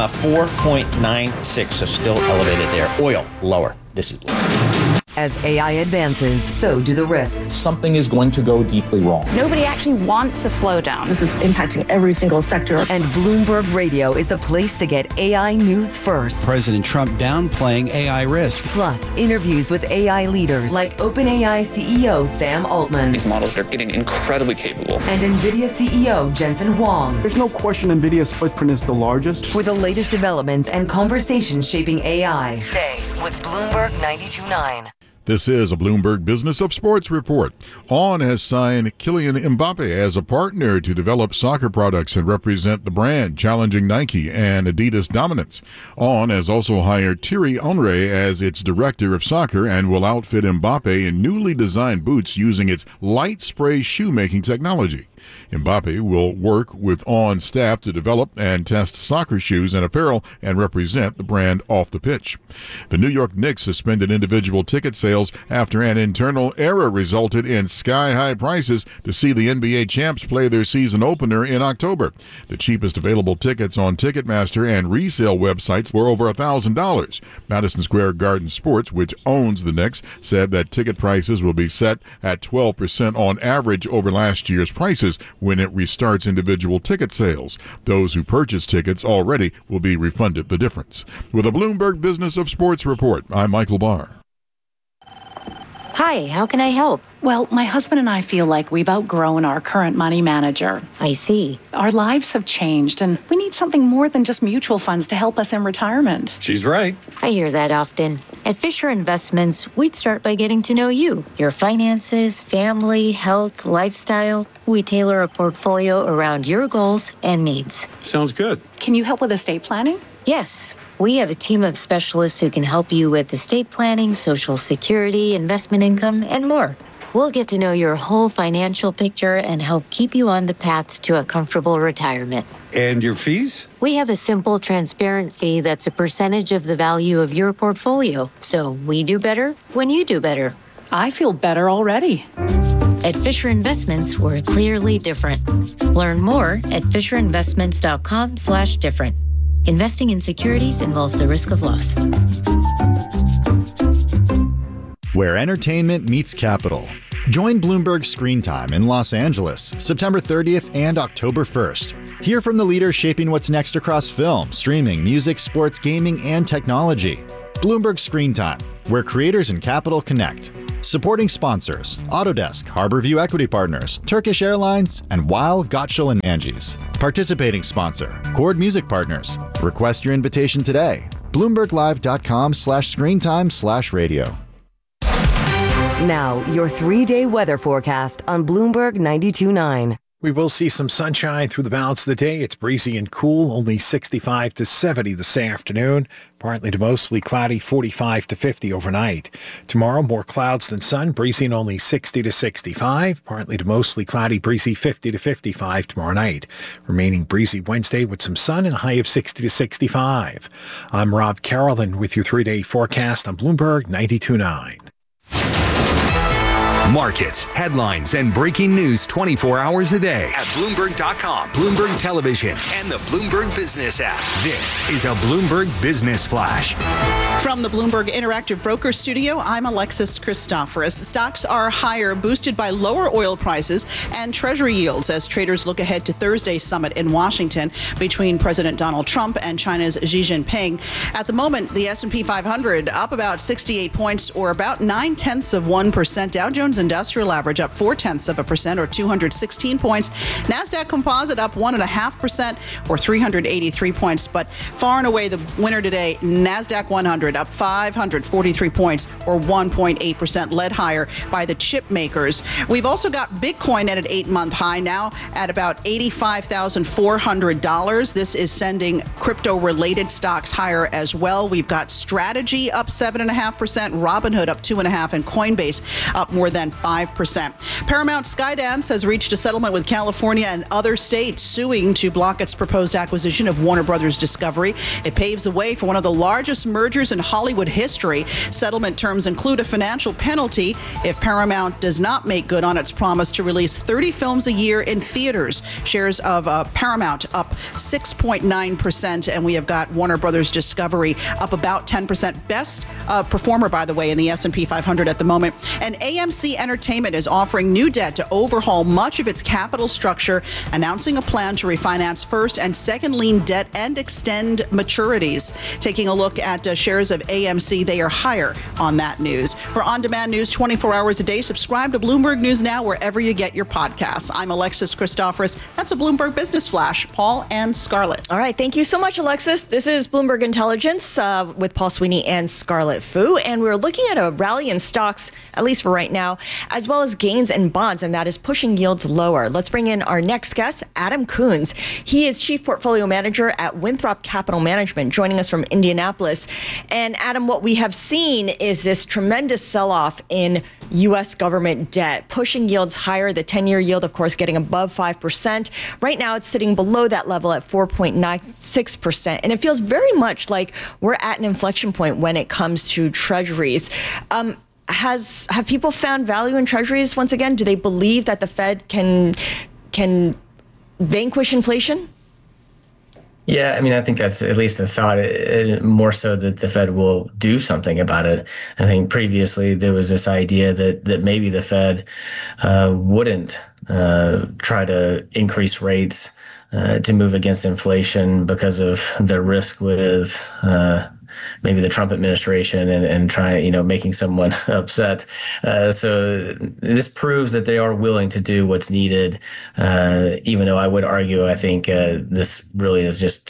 4.96. So still elevated there. Oil lower. This is Bloomberg. As AI advances, so do the risks. Something is going to go deeply wrong. Nobody actually wants a slowdown. This is impacting every single sector. And Bloomberg Radio is the place to get AI news first. President Trump downplaying AI risk. Plus, interviews with AI leaders like OpenAI CEO Sam Altman. These models are getting incredibly capable. And NVIDIA CEO Jensen Huang. There's no question NVIDIA's footprint is the largest. For the latest developments and conversations shaping AI. Stay with Bloomberg 92.9. This is a Bloomberg Business of Sports report. On has signed Kylian Mbappe as a partner to develop soccer products and represent the brand, challenging Nike and Adidas dominance. On has also hired Thierry Henry as its director of soccer and will outfit Mbappe in newly designed boots using its light spray shoemaking technology. Mbappe will work with On staff to develop and test soccer shoes and apparel and represent the brand off the pitch. The New York Knicks suspended individual ticket sales after an internal error resulted in sky-high prices to see the NBA champs play their season opener in October. The cheapest available tickets on Ticketmaster and resale websites were over $1,000. Madison Square Garden Sports, which owns the Knicks, said that ticket prices will be set at 12% on average over last year's prices when it restarts individual ticket sales. Those who purchase tickets already will be refunded the difference. With a Bloomberg Business of Sports report, I'm Michael Barr. Hi, how can I help? Well, my husband and I feel like we've outgrown our current money manager. I see. Our lives have changed, and we need something more than just mutual funds to help us in retirement. She's right. I hear that often. At Fisher Investments, we'd start by getting to know you, your finances, family, health, lifestyle. We tailor a portfolio around your goals and needs. Sounds good. Can you help with estate planning? Yes. We have a team of specialists who can help you with estate planning, Social Security, investment income, and more. We'll get to know your whole financial picture and help keep you on the path to a comfortable retirement. And your fees? We have a simple, transparent fee that's a percentage of the value of your portfolio. So we do better when you do better. I feel better already. At Fisher Investments, we're clearly different. Learn more at FisherInvestments.com/different. Investing in securities involves the risk of loss. Where entertainment meets capital. Join Bloomberg Screen Time in Los Angeles, September 30th and October 1st. Hear from the leaders shaping what's next across film, streaming, music, sports, gaming, and technology. Bloomberg Screen Time, where creators and capital connect. Supporting sponsors, Autodesk, Harborview Equity Partners, Turkish Airlines, and Weil, Gotshal & Manges. Participating sponsor, Chord Music Partners. Request your invitation today. BloombergLive.com/screentime/radio. Now, your 3-day weather forecast on Bloomberg 92.9. We will see some sunshine through the balance of the day. It's breezy and cool, only 65 to 70 this afternoon. Partly to mostly cloudy, 45 to 50 overnight. Tomorrow, more clouds than sun, breezy and only 60 to 65. Partly to mostly cloudy, breezy 50 to 55 tomorrow night. Remaining breezy Wednesday with some sun and a high of 60 to 65. I'm Rob Carrollton with your 3-day forecast on Bloomberg 92.9. Markets, headlines, and breaking news 24 hours a day at Bloomberg.com, Bloomberg Television, and the Bloomberg Business app. This is a Bloomberg Business Flash. From the Bloomberg Interactive Broker Studio, I'm Alexis Christoforous. Stocks are higher, boosted by lower oil prices and Treasury yields as traders look ahead to Thursday's summit in Washington between President Donald Trump and China's Xi Jinping. At the moment, the S&P 500 up about 68 points or about 0.9%. Dow Jones Industrial Average up 0.4% or 216 points. NASDAQ Composite up 1.5% or 383 points. But far and away the winner today, NASDAQ 100 up 543 points or 1.8%, led higher by the chip makers. We've also got Bitcoin at an 8-month high now at about $85,400. This is sending crypto-related stocks higher as well. We've got Strategy up 7.5%, Robinhood up 2.5%, and Coinbase up more than 5%. Paramount Skydance has reached a settlement with California and other states suing to block its proposed acquisition of Warner Brothers Discovery. It paves the way for one of the largest mergers in Hollywood history. Settlement terms include a financial penalty if Paramount does not make good on its promise to release 30 films a year in theaters. Shares of Paramount up 6.9%, and we have got Warner Brothers Discovery up about 10%. Best performer, by the way, in the S&P 500 at the moment. And AMC Entertainment is offering new debt to overhaul much of its capital structure, announcing a plan to refinance first and second lien debt and extend maturities. Taking a look at shares of AMC, they are higher on that news. For on-demand news 24 hours a day, subscribe to Bloomberg News Now wherever you get your podcasts. I'm Alexis Christoforous. That's a Bloomberg Business Flash. Paul and Scarlett. All right. Thank you so much, Alexis. This is Bloomberg Intelligence with Paul Sweeney and Scarlett Fu. And we're looking at a rally in stocks, at least for right now, as well as gains in bonds, and that is pushing yields lower. Let's bring in our next guest, Adam Coons. He is Chief Portfolio Manager at Winthrop Capital Management, joining us from Indianapolis. And Adam, what we have seen is this tremendous sell-off in U.S. government debt, pushing yields higher. The 10-year yield, of course, getting above 5%. Right now, it's sitting below that level at 4.96%. And it feels very much like we're at an inflection point when it comes to treasuries. Have people found value in treasuries once again? Do they believe that the Fed can vanquish inflation? Yeah, I mean, I think that's at least the thought, more so that the Fed will do something about it. I think previously there was this idea that maybe the Fed wouldn't try to increase rates to move against inflation because of the risk with maybe the Trump administration and trying, making someone upset. So this proves that they are willing to do what's needed, even though I would argue, I think this really is just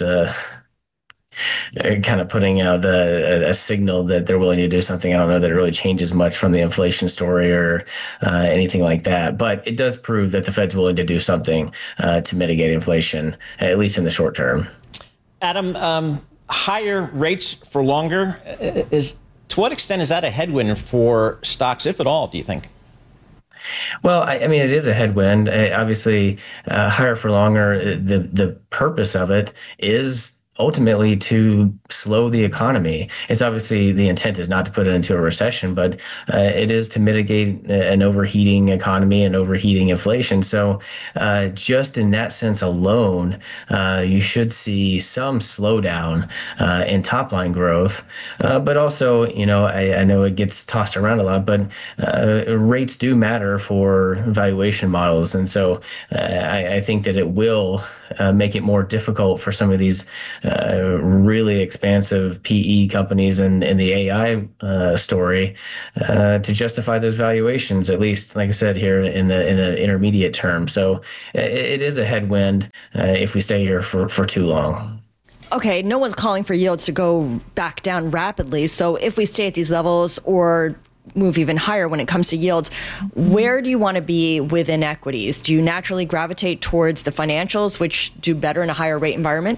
kind of putting out a signal that they're willing to do something. I don't know that it really changes much from the inflation story or anything like that, but it does prove that the Fed's willing to do something to mitigate inflation, at least in the short term. Adam, higher rates for longer, to what extent is that a headwind for stocks, if at all, do you think? Well, I mean, it is a headwind. Obviously, higher for longer, the purpose of it is ultimately to slow the economy. It's obviously the intent is not to put it into a recession, but it is to mitigate an overheating economy and overheating inflation. So just in that sense alone, you should see some slowdown in top line growth. But also, I know it gets tossed around a lot, but rates do matter for valuation models. And so I think that it will make it more difficult for some of these really expansive PE companies in the AI story to justify those valuations, at least, like I said, here in the intermediate term. So it is a headwind if we stay here for too long. Okay, no one's calling for yields to go back down rapidly. So if we stay at these levels or move even higher when it comes to yields, where do you want to be within equities? Do you naturally gravitate towards the financials, which do better in a higher rate environment?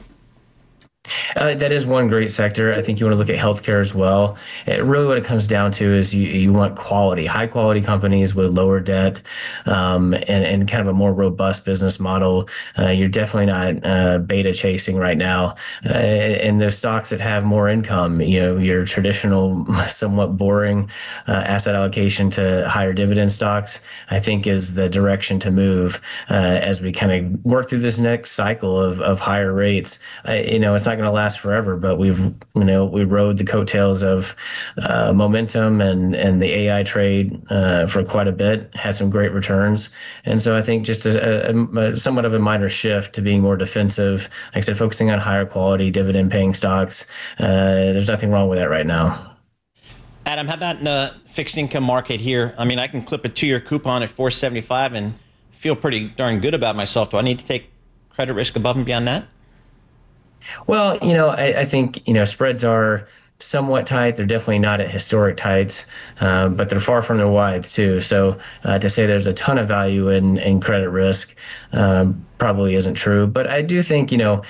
That is one great sector. I think you want to look at healthcare as well. Really what it comes down to is you want quality, high quality companies with lower debt and kind of a more robust business model. You're definitely not beta chasing right now. And those stocks that have more income, your traditional, somewhat boring asset allocation to higher dividend stocks, I think is the direction to move as we kind of work through this next cycle of higher rates. It's not going to last forever, but we rode the coattails of momentum and the AI trade for quite a bit, had some great returns. And so I think just a somewhat of a minor shift to being more defensive, like I said, focusing on higher quality dividend paying stocks. There's nothing wrong with that right now. Adam, how about in the fixed income market here? I mean, I can clip a 2-year coupon at 4.75 and feel pretty darn good about myself. Do I need to take credit risk above and beyond that? Well, I think, spreads are somewhat tight. They're definitely not at historic tights, but they're far from their wides too. So to say there's a ton of value in credit risk probably isn't true. But I do think,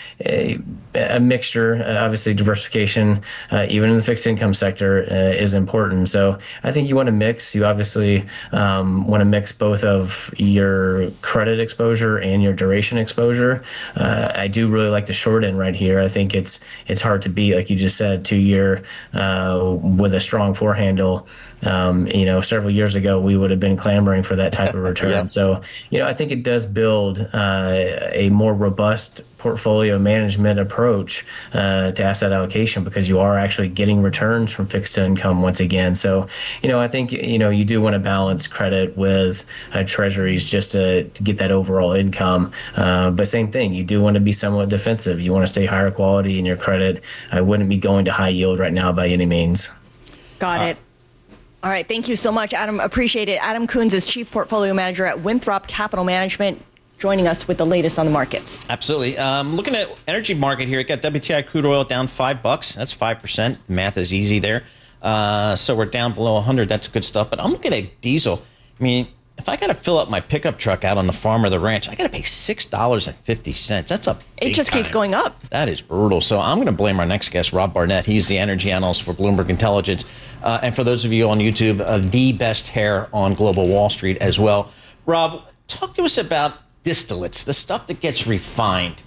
a mixture, obviously diversification, even in the fixed income sector is important. So I think you want to mix. You obviously want to mix both of your credit exposure and your duration exposure. I do really like the short end right here. I think it's hard to beat, like you just said, 2-year with a strong 4 handle. Several years ago, we would have been clamoring for that type of return. Yeah. So, I think it does build a more robust portfolio management approach to asset allocation because you are actually getting returns from fixed income once again. So, I think, you do want to balance credit with treasuries just to get that overall income. But same thing, you do want to be somewhat defensive. You want to stay higher quality in your credit. I wouldn't be going to high yield right now by any means. Got it. All right. Thank you so much, Adam. Appreciate it. Adam Coons is Chief Portfolio Manager at Winthrop Capital Management, joining us with the latest on the markets. Absolutely. Looking at energy market here, it got WTI crude oil down $5. That's 5%. The math is easy there. So we're down below 100. That's good stuff. But I'm looking at diesel. I mean, if I got to fill up my pickup truck out on the farm or the ranch, I got to pay $6.50. That's a big It just time. keeps going up. That is brutal. So I'm going to blame our next guest, Rob Barnett. He's the energy analyst for Bloomberg Intelligence. And for those of you on YouTube, the best hair on Global Wall Street as well. Rob, talk to us about distillates, the stuff that gets refined.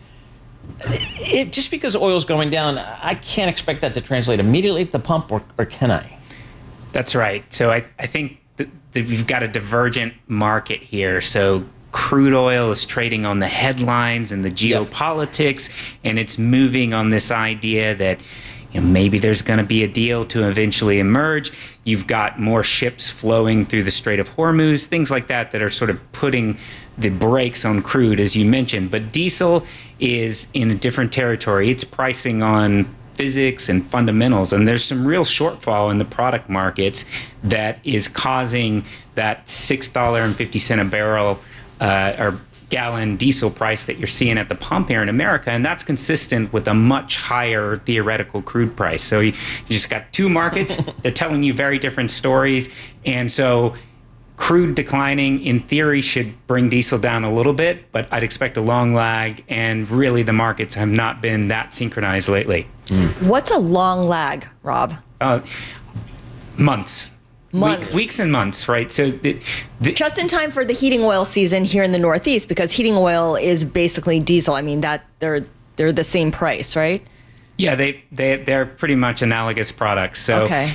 Just because oil's going down, I can't expect that to translate immediately at the pump, or can I? That's right. So I think that we've got a divergent market here. So crude oil is trading on the headlines and the geopolitics, and it's moving on this idea that maybe there's going to be a deal to eventually emerge. You've got more ships flowing through the Strait of Hormuz, things like that are sort of putting the brakes on crude, as you mentioned. But diesel is in a different territory. It's pricing on physics and fundamentals, and there's some real shortfall in the product markets that is causing that $6.50 a barrel or gallon diesel price that you're seeing at the pump here in America, and that's consistent with a much higher theoretical crude price. So you just got two markets. They're telling you very different stories, and so crude declining in theory should bring diesel down a little bit, but I'd expect a long lag, and really the markets have not been that synchronized lately. What's a long lag, Rob? Months. Weeks and months, right? So just in time for the heating oil season here in the Northeast, because heating oil is basically diesel. I mean, that they're the same price, right? Yeah, they're pretty much analogous products. So, okay.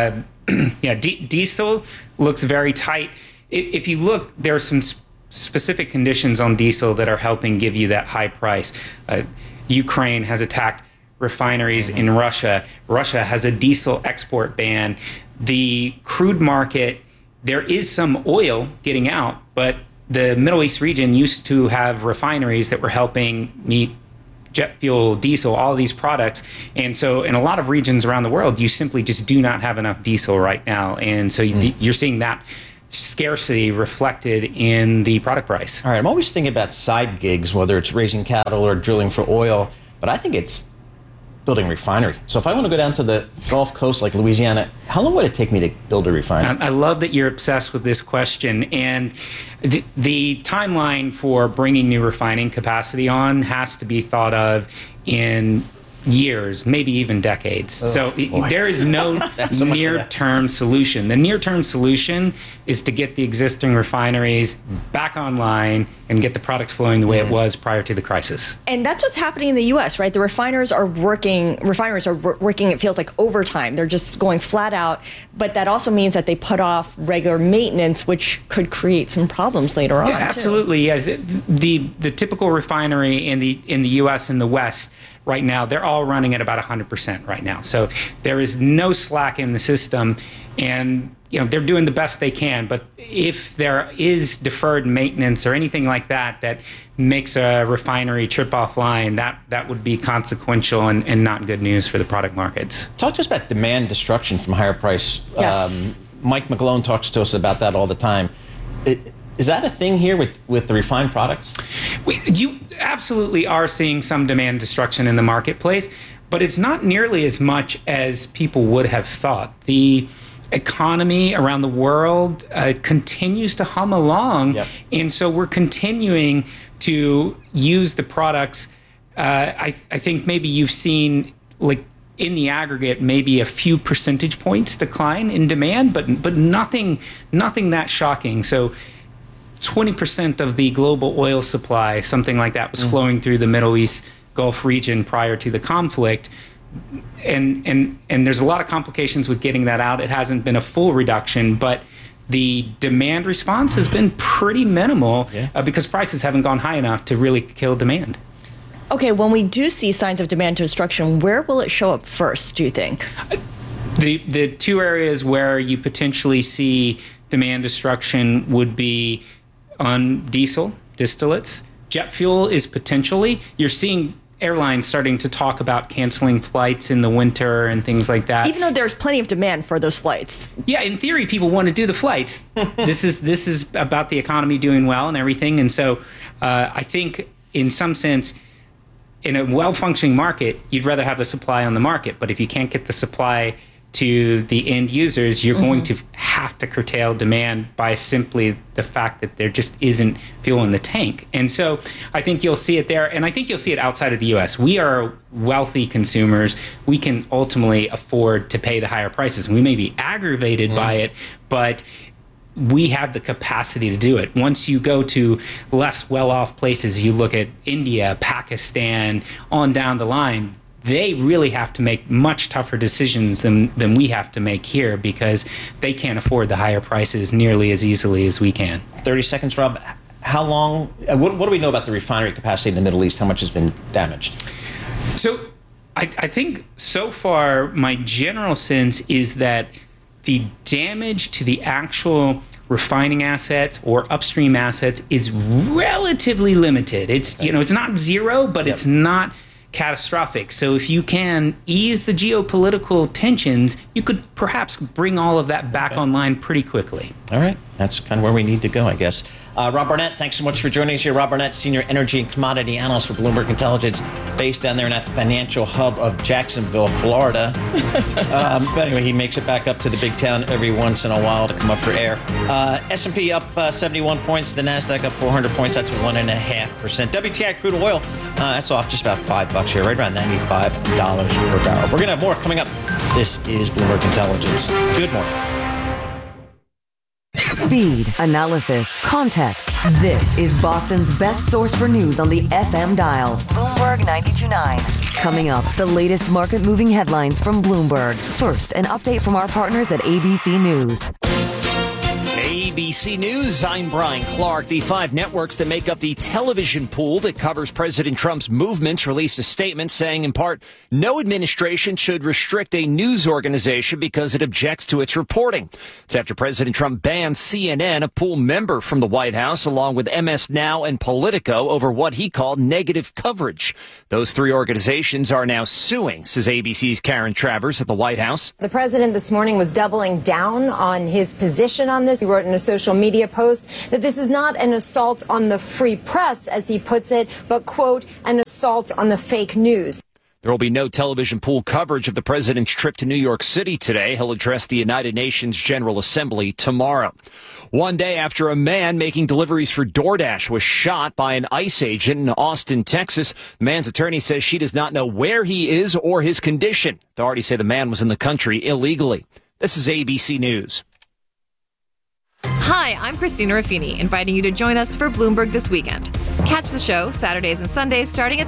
Diesel looks very tight. If you look, there are some specific conditions on diesel that are helping give you that high price. Ukraine has attacked refineries in Russia. Russia has a diesel export ban. The crude market, there is some oil getting out, but the Middle East region used to have refineries that were helping meet jet fuel, diesel, all of these products. And so in a lot of regions around the world, you simply just do not have enough diesel right now. And so you're seeing that scarcity reflected in the product price. All right, I'm always thinking about side gigs, whether it's raising cattle or drilling for oil, but I think it's building a refinery. So if I want to go down to the Gulf Coast like Louisiana, how long would it take me to build a refinery? I love that you're obsessed with this question. And the timeline for bringing new refining capacity on has to be thought of in years, maybe even decades. There is no near-term solution. The near-term solution is to get the existing refineries back online and get the products flowing the way it was prior to the crisis. And that's what's happening in the U.S., right? The refineries are working, it feels like overtime. They're just going flat out. But that also means that they put off regular maintenance, which could create some problems later on. Yeah, absolutely. Yes. The typical refinery in the U.S. and the West right now, they're all running at about 100% right now. So there is no slack in the system, and they're doing the best they can. But if there is deferred maintenance or anything like that makes a refinery trip offline, that would be consequential and not good news for the product markets. Talk to us about demand destruction from higher price. Yes. Mike McGlone talks to us about that all the time. Is that a thing here with the refined products? You absolutely are seeing some demand destruction in the marketplace, but it's not nearly as much as people would have thought. The economy around the world continues to hum along, and so we're continuing to use the products. I think maybe you've seen, like, in the aggregate, maybe a few percentage points decline in demand, but nothing that shocking. So 20% of the global oil supply, something like that, was flowing through the Middle East Gulf region prior to the conflict. And there's a lot of complications with getting that out. It hasn't been a full reduction, but the demand response has been pretty minimal because prices haven't gone high enough to really kill demand. Okay, when we do see signs of demand destruction, where will it show up first, do you think? The two areas where you potentially see demand destruction would be on diesel, distillates. Jet fuel is potentially, you're seeing airlines starting to talk about canceling flights in the winter and things like that. Even though there's plenty of demand for those flights. Yeah, in theory, people want to do the flights. This is about the economy doing well and everything. And so I think in some sense, in a well-functioning market, you'd rather have the supply on the market. But if you can't get the supply to the end users, you're going to have to curtail demand by simply the fact that there just isn't fuel in the tank. And so I think you'll see it there, and I think you'll see it outside of the U.S. We are wealthy consumers. We can ultimately afford to pay the higher prices. We may be aggravated by it, but we have the capacity to do it. Once you go to less well-off places, you look at India, Pakistan, on down the line, they really have to make much tougher decisions than we have to make here because they can't afford the higher prices nearly as easily as we can. 30 seconds, Rob. How long, what do we know about the refinery capacity in the Middle East? How much has been damaged? So I think so far, my general sense is that the damage to the actual refining assets or upstream assets is relatively limited. It's, it's not zero, but it's not catastrophic. So if you can ease the geopolitical tensions, you could perhaps bring all of that back online pretty quickly. All right. That's kind of where we need to go, I guess. Rob Barnett, thanks so much for joining us here. Rob Barnett, Senior Energy and Commodity Analyst for Bloomberg Intelligence, based down there in that financial hub of Jacksonville, Florida. But anyway, he makes it back up to the big town every once in a while to come up for air. S&P up 71 points. The NASDAQ up 400 points. That's 1.5%. WTI crude oil, that's off just about $5 here, right around $95 per barrel. We're going to have more coming up. This is Bloomberg Intelligence. Good morning. Speed, analysis, context. This is Boston's best source for news on the FM dial. Bloomberg 92.9. Coming up, the latest market-moving headlines from Bloomberg. First, an update from our partners at ABC News. ABC News, I'm Brian Clark. The 5 networks that make up the television pool that covers President Trump's movements released a statement saying, in part, no administration should restrict a news organization because it objects to its reporting. It's after President Trump banned CNN, a pool member from the White House, along with MS Now and Politico, over what he called negative coverage. Those 3 organizations are now suing, says ABC's Karen Travers at the White House. The president this morning was doubling down on his position on this. He wrote in a social media post that this is not an assault on the free press, as he puts it, but, quote, an assault on the fake news. There will be no television pool coverage of the president's trip to New York City today. He'll address the United Nations General Assembly tomorrow. One day after a man making deliveries for DoorDash was shot by an ICE agent in Austin, Texas, the man's attorney says she does not know where he is or his condition. Authorities say the man was in the country illegally. This is ABC News. Hi, I'm Christina Raffini, inviting you to join us for Bloomberg This Weekend. Catch the show Saturdays and Sundays starting at